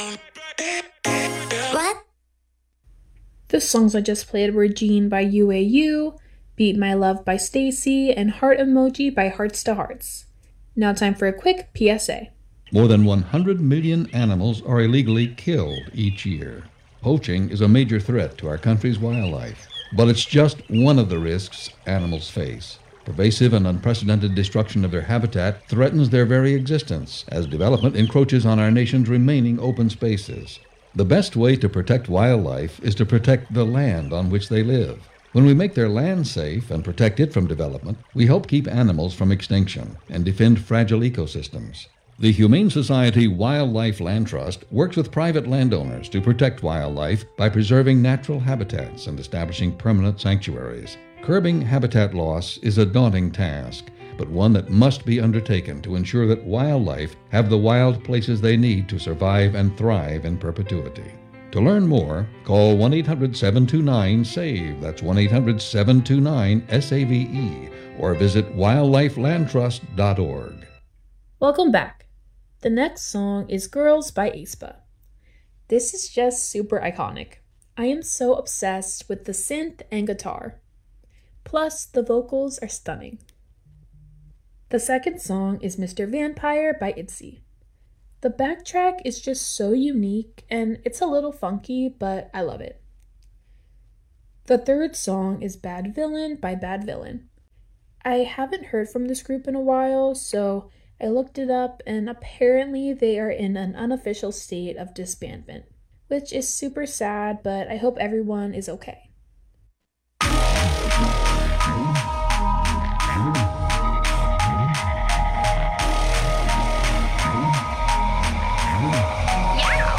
What? The songs I just played were Gene by UAU, Beat My Love by Stacy, and Heart Emoji by Hearts to Hearts. Now time for a quick PSA. More than 100 million animals are illegally killed each year. Poaching is a major threat to our country's wildlife, but it's just one of the risks animals face. Pervasive and unprecedented destruction of their habitat threatens their very existence as development encroaches on our nation's remaining open spaces. The best way to protect wildlife is to protect the land on which they live. When we make their land safe and protect it from development, we help keep animals from extinction and defend fragile ecosystems. The Humane Society Wildlife Land Trust works with private landowners to protect wildlife by preserving natural habitats and establishing permanent sanctuaries. Curbing habitat loss is a daunting task, but one that must be undertaken to ensure that wildlife have the wild places they need to survive and thrive in perpetuity. To learn more, call 1-800-729-SAVE, that's 1-800-729-SAVE, or visit wildlifelandtrust.org. Welcome back. The next song is Girls by aespa. This is just super iconic. I am so obsessed with the synth and guitar. Plus, the vocals are stunning. The second song is Mr. Vampire by ITZY. The backtrack is just so unique and it's a little funky, but I love it. The third song is Bad Villain by Bad Villain. I haven't heard from this group in a while, so I looked it up and apparently they are in an unofficial state of disbandment, which is super sad, but I hope everyone is okay.